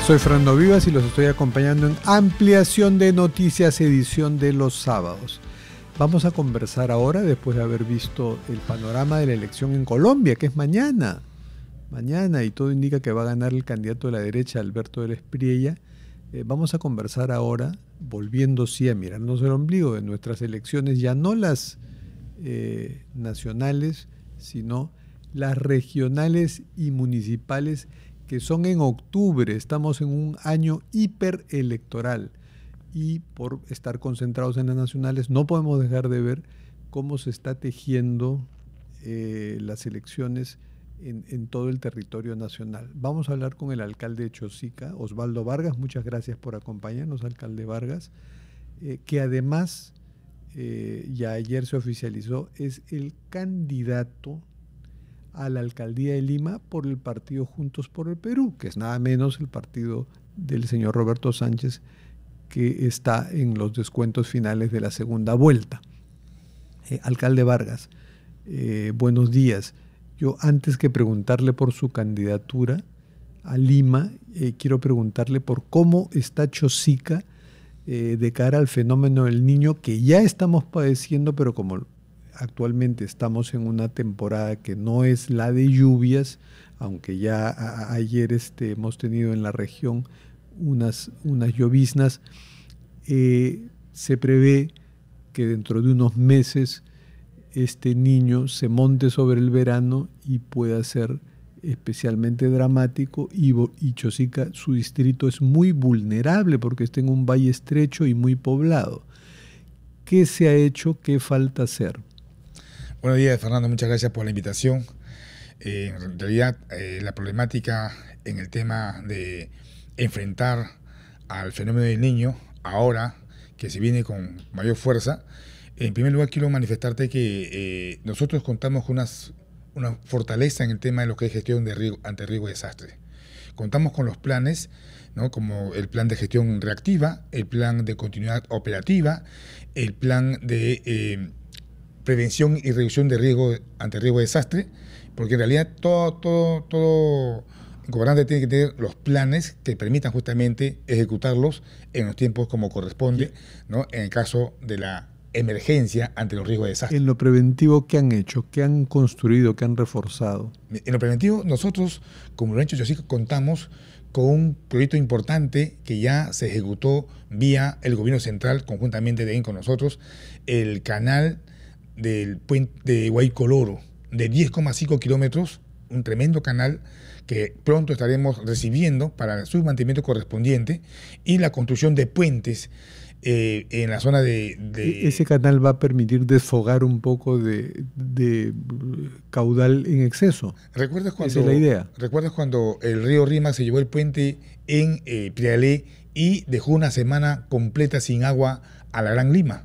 Soy Fernando Vivas y los estoy acompañando en Ampliación de Noticias, edición de los sábados. Vamos a conversar ahora, después de haber visto el panorama de la elección en Colombia, que es mañana. Mañana, y todo indica que va a ganar el candidato de la derecha, Alberto del Espriella. Vamos a conversar ahora, volviendo sí a mirarnos el ombligo de nuestras elecciones, ya no las nacionales, sino las regionales y municipales, que son en octubre. Estamos en un año hiperelectoral y por estar concentrados en las nacionales no podemos dejar de ver cómo se está tejiendo las elecciones en todo el territorio nacional. Vamos a hablar con el alcalde de Chosica, Osvaldo Vargas. Muchas gracias por acompañarnos, alcalde Vargas, que además, ya ayer se oficializó, es el candidato a la alcaldía de Lima por el partido Juntos por el Perú, que es nada menos el partido del señor Roberto Sánchez, que está en los descuentos finales de la segunda vuelta. Alcalde Vargas, buenos días. Yo, antes que preguntarle por su candidatura a Lima, quiero preguntarle por cómo está Chosica de cara al fenómeno del Niño, que ya estamos padeciendo, pero como actualmente estamos en una temporada que no es la de lluvias, aunque ya ayer hemos tenido en la región unas lloviznas, se prevé que dentro de unos meses este Niño se monte sobre el verano y pueda ser especialmente dramático, y Chosica, su distrito, es muy vulnerable porque está en un valle estrecho y muy poblado. ¿Qué se ha hecho? ¿Qué falta hacer? Buenos días, Fernando, muchas gracias por la invitación. En realidad, la problemática en el tema de enfrentar al fenómeno del Niño, ahora que se viene con mayor fuerza, en primer lugar quiero manifestarte que nosotros contamos con una fortaleza en el tema de lo que es gestión de riesgo, ante riesgo de desastre. Contamos con los planes, ¿no?, como el plan de gestión reactiva, el plan de continuidad operativa, el plan de prevención y reducción de riesgo ante riesgo de desastre, porque en realidad todo gobernante tiene que tener los planes que permitan justamente ejecutarlos en los tiempos como corresponde, ¿no?, en el caso de la emergencia ante los riesgos de desastre. En lo preventivo, ¿qué han hecho? ¿Qué han construido? ¿Qué han reforzado? En lo preventivo, nosotros, como lo han hecho Chosica, contamos con un proyecto importante que ya se ejecutó vía el gobierno central, conjuntamente también con nosotros, el canal del puente de Guaycoloro, de 10,5 kilómetros, un tremendo canal que pronto estaremos recibiendo para su mantenimiento correspondiente, y la construcción de puentes en la zona de... Ese canal va a permitir desfogar un poco de caudal en exceso. ¿Recuerdas cuando, esa es la idea? ¿Recuerdas cuando el río Rima se llevó el puente en Prialé y dejó una semana completa sin agua a la Gran Lima?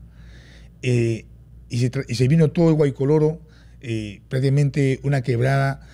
Y se vino todo el Guaycoloro, prácticamente una quebrada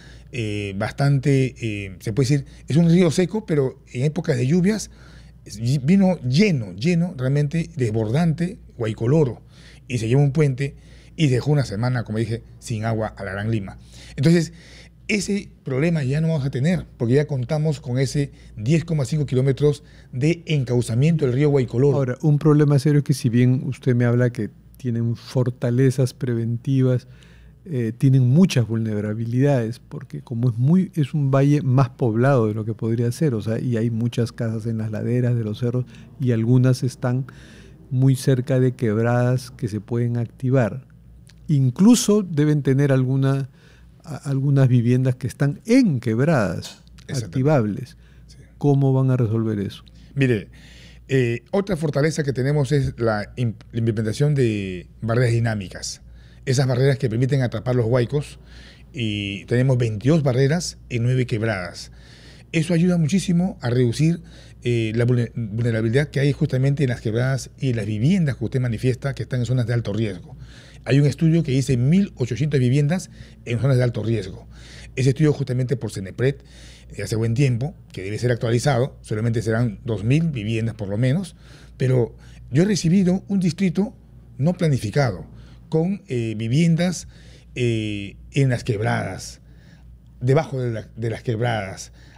bastante, se puede decir, es un río seco, pero en épocas de lluvias vino lleno, realmente desbordante Guaycoloro, y se llevó un puente y dejó una semana, como dije, sin agua a la Gran Lima. Entonces, ese problema ya no vamos a tener, porque ya contamos con ese 10,5 kilómetros de encauzamiento del río Guaycoloro. Ahora, un problema serio es que, si bien usted me habla que tienen fortalezas preventivas, tienen muchas vulnerabilidades, porque como es un valle más poblado de lo que podría ser, o sea, y hay muchas casas en las laderas de los cerros, y algunas están muy cerca de quebradas que se pueden activar. Incluso deben tener algunas viviendas que están en quebradas activables. Sí. ¿Cómo van a resolver eso? Mire, otra fortaleza que tenemos es la implementación de barreras dinámicas. Esas barreras que permiten atrapar los huaicos, y tenemos 22 barreras en 9 quebradas. Eso ayuda muchísimo a reducir la vulnerabilidad que hay justamente en las quebradas y en las viviendas que usted manifiesta que están en zonas de alto riesgo. Hay un estudio que dice 1.800 viviendas en zonas de alto riesgo. Ese estudio, justamente por Cenepred, hace buen tiempo, que debe ser actualizado, solamente serán 2.000 viviendas por lo menos, pero yo he recibido un distrito no planificado, con viviendas en las quebradas, debajo de las quebradas,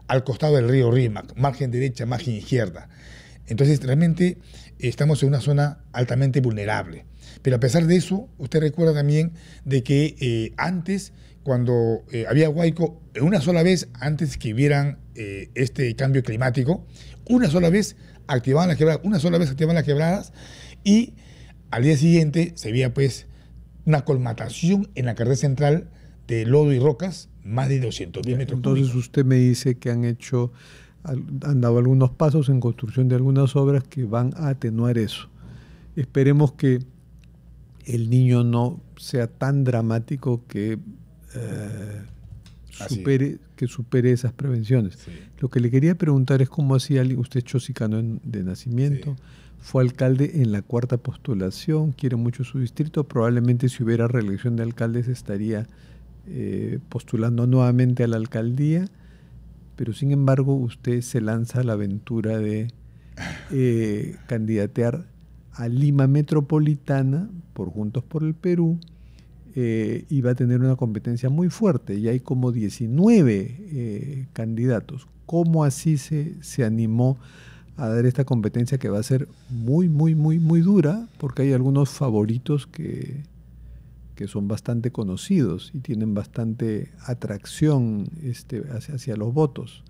al costado del río Rímac, margen derecha, margen izquierda. Entonces, realmente estamos en una zona altamente vulnerable. Pero a pesar de eso, usted recuerda también de que antes, cuando había huaico, una sola vez, antes que hubieran este cambio climático, una sola vez activaban las quebradas y al día siguiente se veía pues una colmatación en la carretera central de lodo y rocas, más de 200.000 metros Entonces cúbicos. usted me dice que han dado algunos pasos en construcción de algunas obras que van a atenuar eso. Esperemos que el Niño no sea tan dramático que supere esas prevenciones. Sí. Lo que le quería preguntar es cómo hacía usted, es chosicano de nacimiento, Sí. fue alcalde en la 4ª postulación, quiere mucho su distrito, probablemente si hubiera reelección de alcaldes estaría postulando nuevamente a la alcaldía, pero sin embargo usted se lanza a la aventura de candidatear a Lima Metropolitana por Juntos por el Perú, y va a tener una competencia muy fuerte, y hay como 19 candidatos. ¿Cómo así se animó a dar esta competencia que va a ser muy, muy, muy, muy dura? Porque hay algunos favoritos que son bastante conocidos y tienen bastante atracción hacia los votos.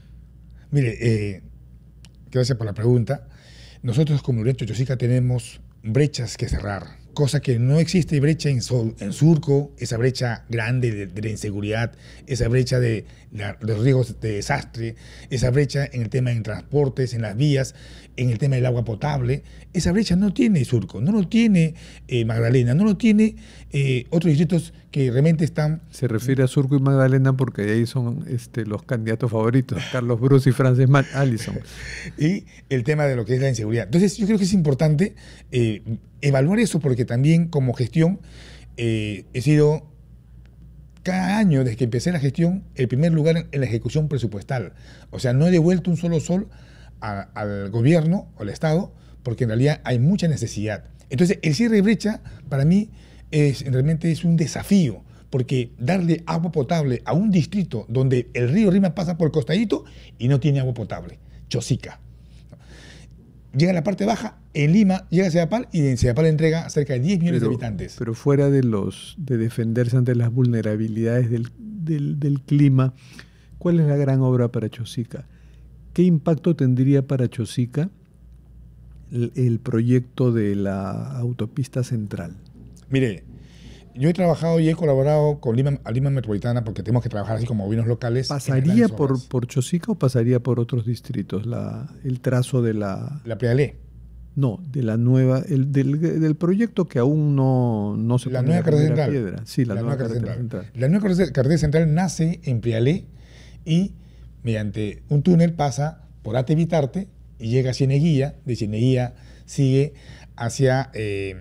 Mire, gracias por la pregunta. Nosotros como Luriancho Chosica tenemos brechas que cerrar, cosa que no existe brecha en Surco, esa brecha grande de la inseguridad, esa brecha de los riesgos de desastre, esa brecha en el tema de transportes, en las vías, en el tema del agua potable. Esa brecha no tiene Surco, no lo tiene Magdalena, no lo tiene otros distritos que realmente están... Se refiere a Surco y Magdalena porque ahí son los candidatos favoritos, Carlos Bruce y Frances Allison. Y el tema de lo que es la inseguridad. Entonces yo creo que es importante evaluar eso, porque también como gestión he sido cada año desde que empecé la gestión el primer lugar en la ejecución presupuestal. O sea, no he devuelto un solo sol al gobierno o al Estado, porque en realidad hay mucha necesidad. Entonces el cierre de brecha para mí realmente es un desafío, porque darle agua potable a un distrito donde el río Rima pasa por el costadito y no tiene agua potable, Chosica. Llega a la parte baja, en Lima llega a Sedapal y en Sedapal entrega cerca de 10 millones de habitantes. Pero fuera de defenderse ante las vulnerabilidades del clima, ¿cuál es la gran obra para Chosica? ¿Qué impacto tendría para Chosica el proyecto de la autopista central? Mire, yo he trabajado y he colaborado con Lima Metropolitana porque tenemos que trabajar así como gobiernos locales. ¿Pasaría por Chosica o pasaría por otros distritos el trazo de la... La Prealé. No, de la nueva, del proyecto que aún no se la pone nueva carretera central. Piedra. Sí, la nueva carretera central. La nueva carretera central nace en Prealé y mediante un túnel pasa por Ate Vitarte y llega a Cieneguilla. De Cieneguilla sigue hacia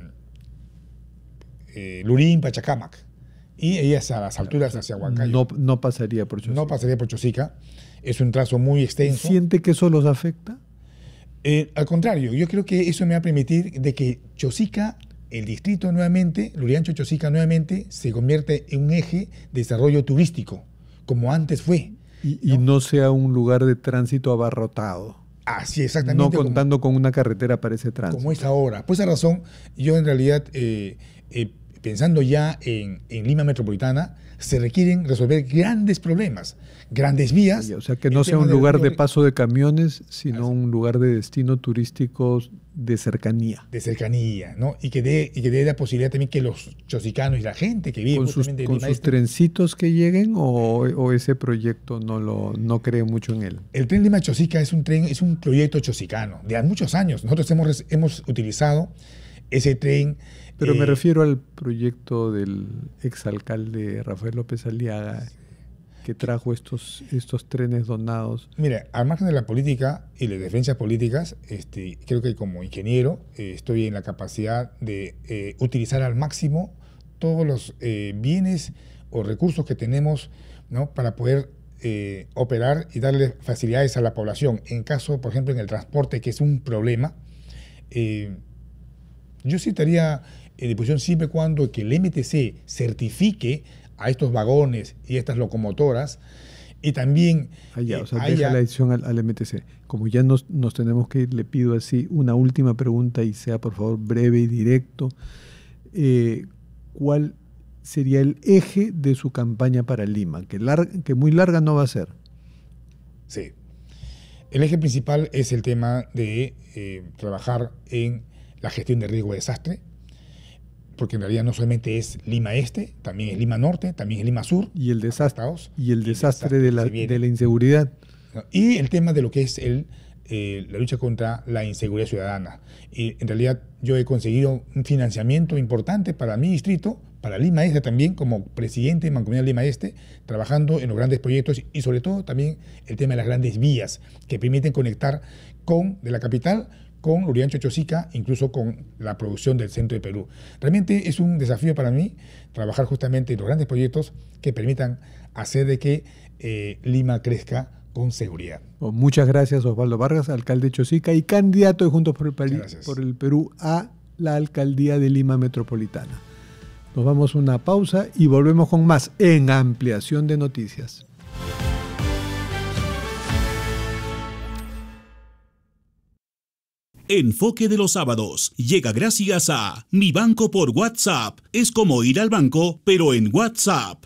Lurín, Pachacámac, y ahí hacia las alturas, hacia Huancayo. No pasaría por Chosica. No pasaría por Chosica. Es un trazo muy extenso. ¿Siente que eso los afecta? Al contrario, yo creo que eso me va a permitir de que Chosica, el distrito nuevamente, Luriancho Chosica nuevamente, se convierte en un eje de desarrollo turístico, como antes fue. Y no sea un lugar de tránsito abarrotado. Así, exactamente. No contando con una carretera para ese tránsito. Como es ahora. Por esa razón, yo en realidad, pensando ya en Lima Metropolitana, se requieren resolver grandes problemas, grandes vías. O sea, que no sea un lugar de paso de camiones, sino un lugar de destino turístico de cercanía. De cercanía, ¿no? Y que dé la posibilidad también que los chosicanos y la gente que vive con sus trencitos que lleguen, o ese proyecto no cree mucho en él. El tren Lima Chosica es un proyecto chosicano de muchos años. Nosotros hemos utilizado ese tren. Pero me refiero al proyecto del exalcalde Rafael López Aliaga, que trajo estos trenes donados. Mira, al margen de la política y las diferencias políticas, creo que como ingeniero estoy en la capacidad de utilizar al máximo todos los bienes o recursos que tenemos, ¿no?, para poder operar y darle facilidades a la población. En caso, por ejemplo, en el transporte, que es un problema, yo sí estaría en disposición siempre y cuando que el MTC certifique a estos vagones y estas locomotoras y también o sea, deja la decisión al MTC. Como ya nos tenemos que ir, le pido así una última pregunta y sea por favor breve y directo. ¿Cuál sería el eje de su campaña para Lima? Que muy larga no va a ser. Sí. El eje principal es el tema de trabajar en la gestión de riesgo de desastre, porque en realidad no solamente es Lima Este, también es Lima Norte, también es Lima Sur. Y el desastre de la inseguridad. Y el tema de lo que es la lucha contra la inseguridad ciudadana. Y en realidad yo he conseguido un financiamiento importante para mi distrito, para Lima Este también, como presidente de Mancomunidad Lima Este, trabajando en los grandes proyectos y sobre todo también el tema de las grandes vías que permiten conectar de la capital con Lurigancho-Chosica, incluso con la producción del centro de Perú. Realmente es un desafío para mí trabajar justamente en los grandes proyectos que permitan hacer de que Lima crezca con seguridad. Muchas gracias, Osvaldo Vargas, alcalde de Chosica y candidato de Juntos por el Perú a la alcaldía de Lima Metropolitana. Nos vamos a una pausa y volvemos con más en Ampliación de Noticias. Enfoque de los sábados llega gracias a Mi Banco por WhatsApp. Es como ir al banco, pero en WhatsApp.